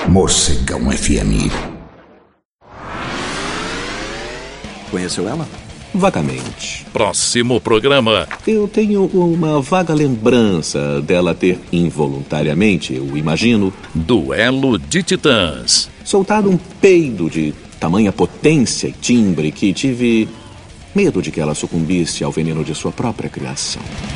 Morcegão FM. Conheceu ela? Vagamente. Próximo programa. Eu tenho uma vaga lembrança dela ter involuntariamente, eu imagino, Duelo de Titãs. soltado um peido de tamanha potência e timbre que tive medo de que ela sucumbisse ao veneno de sua própria criação.